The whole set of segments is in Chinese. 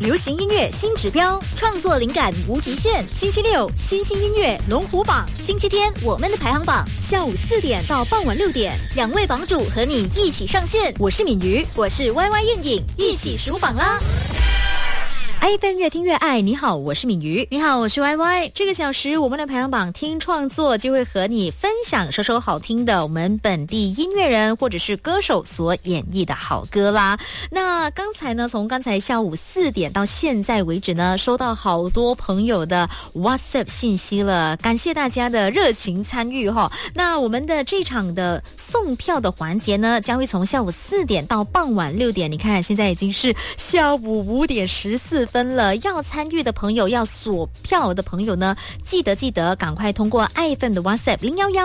流行音乐新指标，创作灵感无极限。星期六新音乐龙虎榜，星期天我们的排行榜，下午4点到傍晚6点，2位榜主和你一起上线。我是敏瑜，我是 YY 应颖，一起数榜啦！iFM 越听越爱，你好，我是敏瑜， 你好，我是 YY。 这个小时我们的排行榜听创作就会和你分享首首好听的我们本地音乐人或者是歌手所演绎的好歌啦。那从刚才下午4点到现在为止呢，收到好多朋友的 WhatsApp 信息了，感谢大家的热情参与哈。那我们的这场的送票的环节呢，将会从下午4点到傍晚6点。你看现在已经是下午5点14分了，要参与的朋友，要锁票的朋友呢，记得赶快通过iFM的 WhatsApp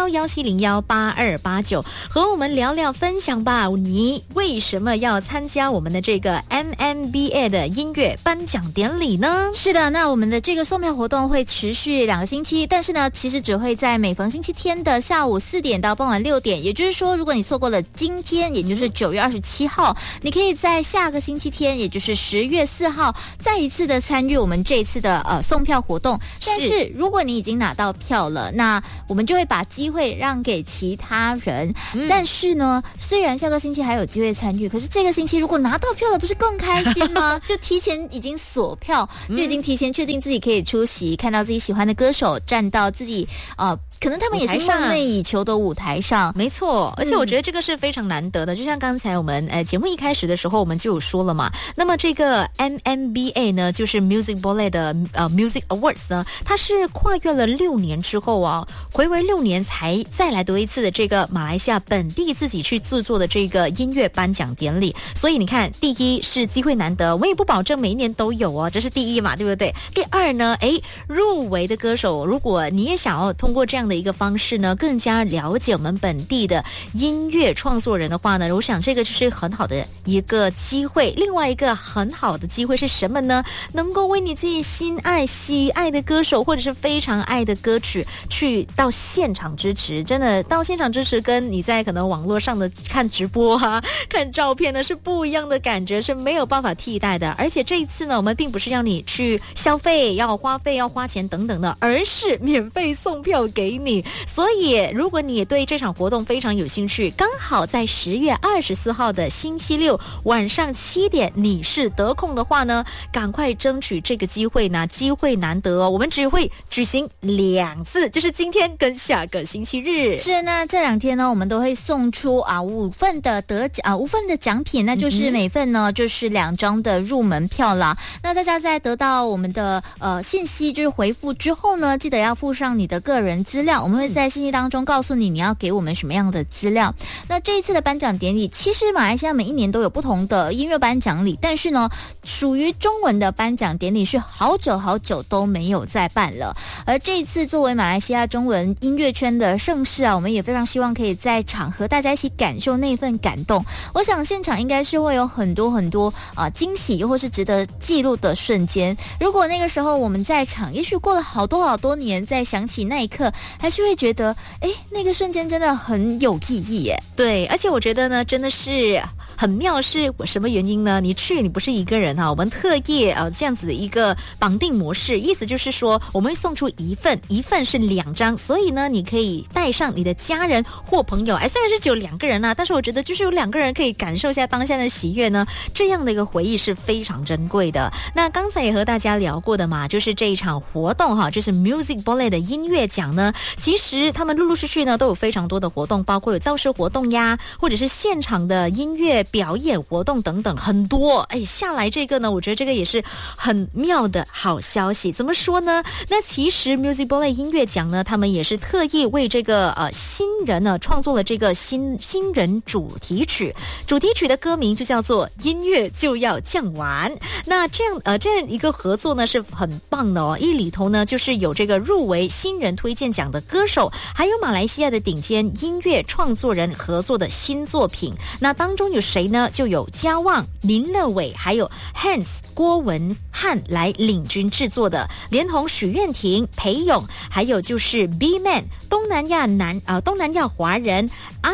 011-1701-8289和我们聊聊分享吧，你为什么要参加我们的这个 MMBA 的音乐颁奖典礼呢？ 是的，那我们的这个送票活动会持续2个星期，但是呢，其实只会在每逢星期天的下午4点到傍晚6点，也就是说，如果你错过了今天，也就是9月27号，你可以在下个星期天，也就是10月4号，再一次的参与我们这一次的送票活动。但是如果你已经拿到票了，那我们就会把机会让给其他人。但是呢，虽然下个星期还有机会参与，可是这个星期如果拿到票了，不是更开心吗？就提前已经锁票，就已经提前确定自己可以出席，看到自己喜欢的歌手，站到自己可能他们也是梦寐以求的舞台上。 没错，而且我觉得这个是非常难得的，就像刚才我们节目一开始的时候我们就有说了嘛，那么这个 MMBA 呢，就是 Music Bolet 的Music Awards 呢，它是跨越了6年之后啊，睽违6年才再来得一次的这个马来西亚本地自己去制作的这个音乐颁奖典礼。所以你看，第一是机会难得，我也不保证每一年都有哦，这是第一嘛，对不对？第二呢，入围的歌手，如果你也想要通过这样的一个方式呢，更加了解我们本地的音乐创作人的话呢，我想这个就是很好的一个机会。另外一个很好的机会是什么呢？能够为你自己心爱喜爱的歌手或者是非常爱的歌曲去到现场支持。真的到现场支持跟你在可能网络上的看直播啊看照片呢是不一样的感觉，是没有办法替代的。而且这一次呢，我们并不是让你去消费要花费要花钱等等的，而是免费送票给你。所以如果你也对这场活动非常有兴趣，刚好在10月24号的星期六晚上7点你是得空的话呢，赶快争取这个机会呢，机会难得哦。我们只会举行2次，就是今天跟下个星期日。 是，那这2天呢，我们都会送出5份的5份的奖品，那就是每份呢就是2张的入门票啦。那大家在得到我们的信息就是回复之后呢，记得要附上你的个人资料，我们会在信息当中告诉你要给我们什么样的资料。那这一次的颁奖典礼，其实马来西亚每一年都有不同的音乐颁奖礼，但是呢，属于中文的颁奖典礼是好久都没有再办了。而这一次作为马来西亚中文音乐圈的盛事啊，我们也非常希望可以在场和大家一起感受那份感动。我想现场应该是会有很多惊喜，又或是值得记录的瞬间。如果那个时候我们在场，也许过了好多年，再想起那一刻，还是会觉得那个瞬间真的很有意义耶。 对，而且我觉得呢，真的是很妙，是什么原因呢？你不是一个人啊，我们特意这样子的一个绑定模式，意思就是说我们会送出一份是2张，所以呢你可以带上你的家人或朋友。虽然是只有2个人啊，但是我觉得就是有2个人可以感受一下当下的喜悦呢，这样的一个回忆是非常珍贵的。那刚才也和大家聊过的嘛，就是这一场活动哈，就是 Music Bolet 的音乐奖呢，其实他们陆续呢都有非常多的活动，包括有造势活动呀，或者是现场的音乐表演活动等等，很多。下来这个呢，我觉得这个也是很妙的好消息。怎么说呢？那其实 Music Bolet 音乐奖呢，他们也是特意为这个新人呢创作了这个新人主题曲的歌名就叫做音乐就要降完。那这样一个合作呢是很棒的哦，里头呢就是有这个入围新人推荐奖奖的歌手，还有马来西亚的顶尖音乐创作人合作的新作品。那当中有谁呢？就有嘉旺、林乐伟，还有 Hans 郭文翰来领军制作的，连同许愿婷、裴勇，还有就是 B-Man 东南亚华人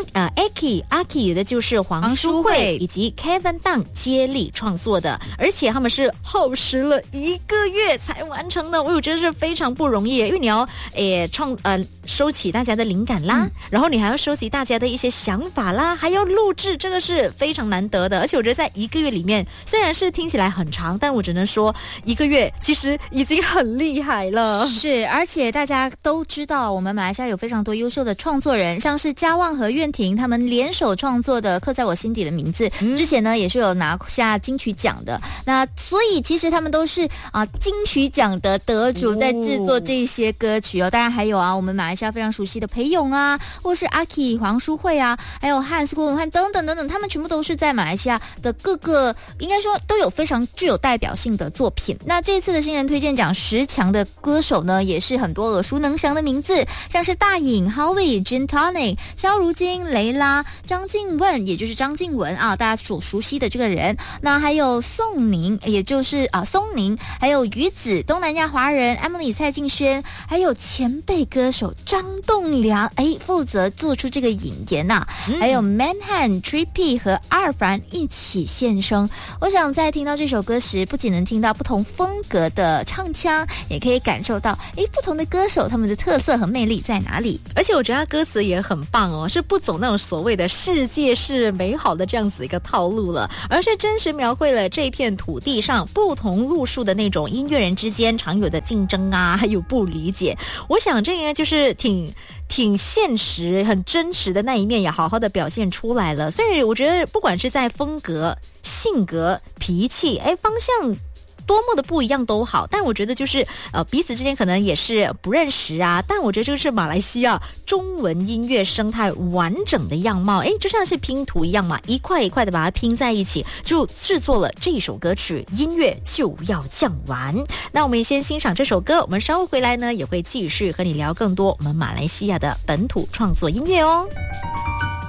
Aki 的就是黄淑慧以及 Kevin Dang 接力创作的，而且他们是耗时了1个月才完成的，我觉得是非常不容易，因为你要收起大家的灵感啦，然后你还要收集大家的一些想法啦，还要录制，这个是非常难得的。而且我觉得在1个月里面，虽然是听起来很长，但我只能说1个月其实已经很厉害了。 是，而且大家都知道我们马来西亚有非常多优秀的创作人，像是嘉旺和苑婷他们联手创作的《刻在我心底的名字》，之前呢也是有拿下金曲奖的，那所以其实他们都是金曲奖的得主，在制作这些歌曲哦。当然还有我们马来西亚非常熟悉的裴勇或是阿 K 黄淑慧还有汉斯郭文翰等等等等，他们全部都是在马来西亚的各个应该说都有非常具有代表性的作品。那这次的新人推荐奖10强的歌手呢，也是很多耳熟能详的名字，像是大颖、Howie、Gin Tonic、萧如金、雷拉、张静雯，也就是张静雯大家所熟悉的这个人。那还有宋宁，也就是松宁，还有于子，东南亚华人 Emily 蔡敬轩，还有前辈歌手张栋梁，负责做出这个引言还有 Manhan、Trippy 和阿尔凡一起现身。我想在听到这首歌时，不仅能听到不同风格的唱腔，也可以感受到不同的歌手他们的特色和魅力在哪里。 而且我觉得他歌词也很棒哦，是不走那种所谓的世界是美好的这样子一个套路了，而是真实描绘了这片土地上不同路数的那种音乐人之间常有的竞争还有不理解。我想这个就是挺现实很真实的那一面也好好的表现出来了。所以我觉得不管是在风格、性格、脾气方向多么的不一样都好，但我觉得就是彼此之间可能也是不认识但我觉得这就是马来西亚中文音乐生态完整的样貌，就像是拼图一样嘛，一块一块的把它拼在一起，就制作了这首歌曲。音乐就要酱完，那我们先欣赏这首歌，我们稍后回来呢也会继续和你聊更多我们马来西亚的本土创作音乐哦。